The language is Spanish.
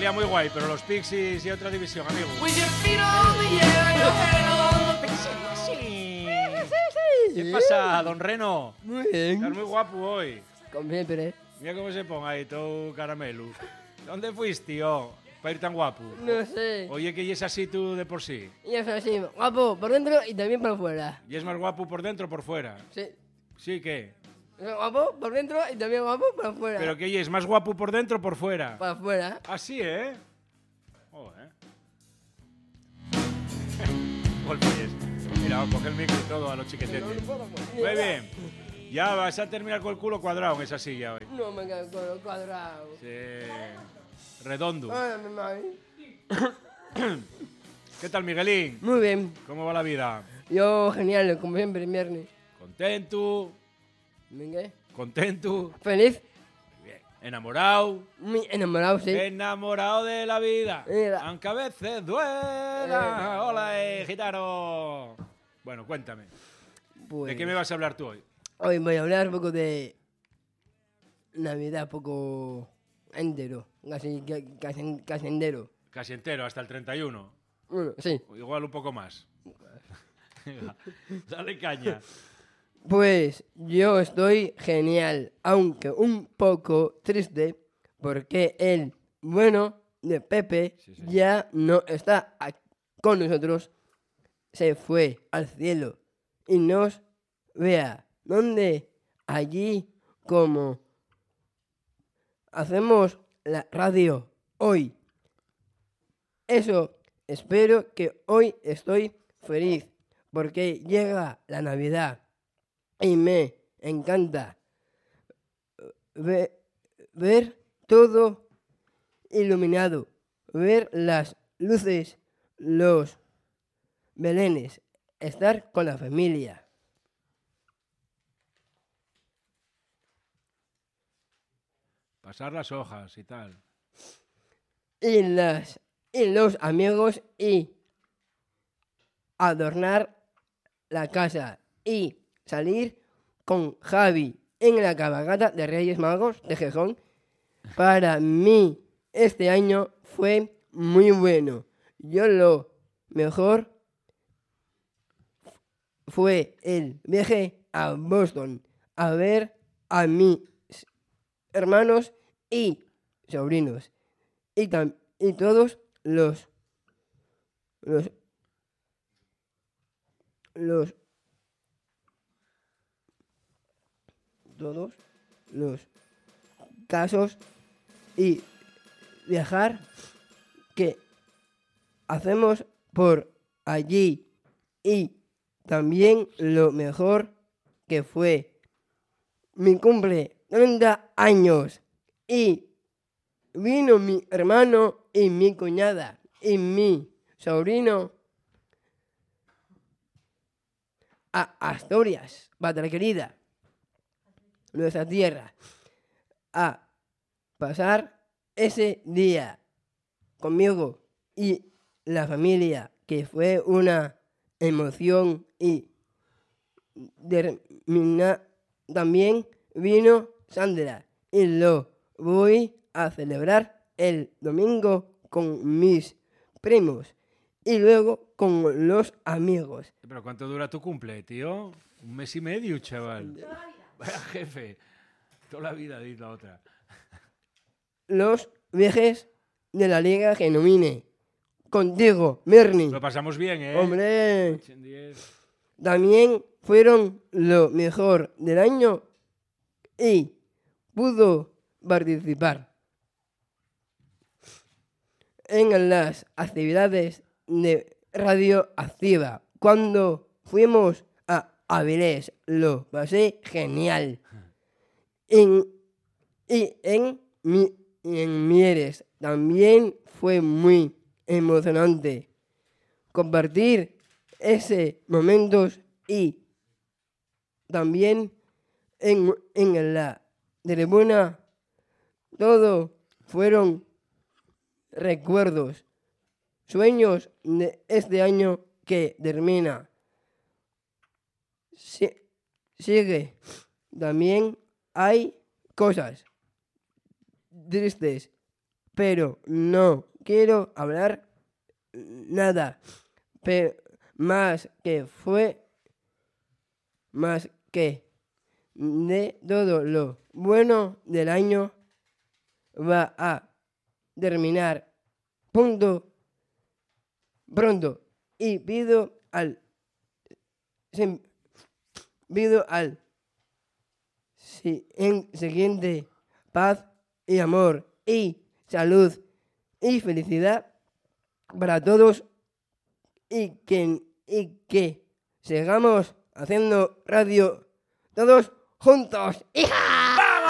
salía muy guay, pero los Pixies y otra división, amigo. Sí. ¿Qué pasa, don Reno? Muy bien. Estás muy guapo hoy. Como siempre. Mira cómo se pone ahí todo caramelo. ¿Dónde fuiste, tío? Para ir tan guapo. No sé. Oye, que es así tú de por sí. Y es así, guapo por dentro y también por fuera. ¿Y es más guapo por dentro o por fuera? Sí. Sí, ¿qué? Guapo por dentro y también guapo por fuera. ¿Pero qué es más guapo por dentro o por fuera? Para fuera. Así, ¿eh? Joder. Golpes. Mira, coge el micro y todo a los chiquetetes. Muy bien. Ya vas a terminar con el culo cuadrado en esa silla hoy. No me quedo con los cuadrados. Sí. Redondo. Ay, mi madre. ¿Qué tal, Miguelín? Muy bien. ¿Cómo va la vida? Yo genial, como siempre, viernes. ¿Contento? Venga. ¿Contento? Feliz. Bien. ¿Enamorado? Muy enamorado, sí. Enamorado de la vida. Mira. Aunque a veces duela. Hola, gitano. Bueno, cuéntame. Pues, ¿De qué me vas a hablar tú hoy? hoy voy a hablar un poco de Navidad, poco entero. Casi entero. Casi entero, hasta el 31. Bueno, sí. O igual un poco más. Venga, dale caña. Pues yo estoy genial, aunque un poco triste, porque el bueno de Pepe Sí. ya no está con nosotros. Se fue al cielo y nos vea. ¿Dónde? Allí como hacemos la radio hoy. Eso, espero que hoy estoy feliz, porque llega la Navidad. Y me encanta ver todo iluminado, ver las luces, los belenes, estar con la familia. Pasar las hojas y tal. Y los amigos y adornar la casa y salir con Javi en la cabalgata de Reyes Magos de Gijón. Para mí este año fue muy bueno. Yo lo mejor fue el viaje a Boston a ver a mis hermanos y sobrinos y todos los todos los casos y viajar que hacemos por allí, y también lo mejor que fue mi cumple 30 años y vino mi hermano y mi cuñada y mi sobrino a Asturias, patria querida, nuestra tierra, a pasar ese día conmigo y la familia, que fue una emoción. Y también vino Sandra y lo voy a celebrar el domingo con mis primos y luego con los amigos. ¿Pero cuánto dura tu cumple, tío? 1 mes y medio, chaval. Vaya jefe. Toda la vida, dice la otra. Los viajes de la Liga Genomine. Contigo, Merni. Lo pasamos bien, ¿eh? Hombre, 8 en 10. también fueron lo mejor del año y pudo participar en las actividades de Radio Activa. Cuando fuimos a Avilés, lo pasé genial. En Mieres también fue muy emocionante compartir ese momentos, y también en la tribuna todo fueron recuerdos, sueños de este año que termina. Sigue. También hay cosas tristes, pero no quiero hablar nada más que de todo lo bueno del año va a terminar pronto y pido al siguiente paz y amor y salud y felicidad para todos y que sigamos haciendo radio todos juntos. ¡Hija!